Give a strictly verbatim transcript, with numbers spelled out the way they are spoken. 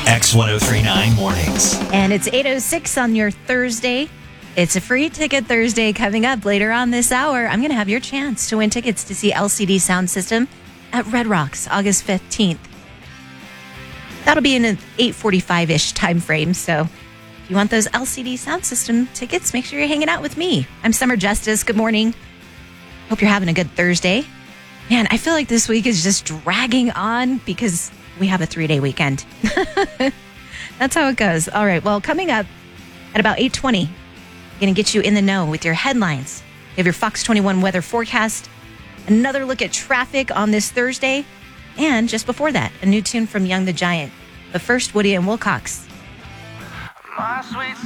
X ten thirty-nine Mornings. And it's eight oh six on your Thursday. It's a free ticket Thursday coming up later on this hour. I'm going to have your chance to win tickets to see L C D Sound System at Red Rocks August fifteenth. That'll be in an eight forty-five-ish time frame. So if you want those L C D Sound System tickets, make sure you're hanging out with me. I'm Summer Justice. Good morning. Hope you're having a good Thursday. Man, I feel like this week is just dragging on because we have a three-day weekend. That's how it goes. All right. Well, coming up at about eight twenty, I'm going to get you in the know with your headlines. You have your Fox twenty-one weather forecast, another look at traffic on this Thursday, and just before that, a new tune from Young the Giant. But first, Woody and Wilcox. My sweet